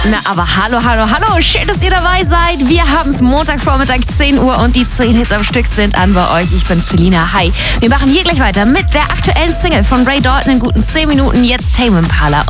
Na, aber hallo, schön, dass ihr dabei seid. Wir haben es Montagvormittag 10 Uhr und die 10 Hits am Stück sind an bei euch. Ich bin's, Felina. Hi. Wir machen hier gleich weiter mit der aktuellen Single von Ray Dalton in guten 10 Minuten. Jetzt Tame Impala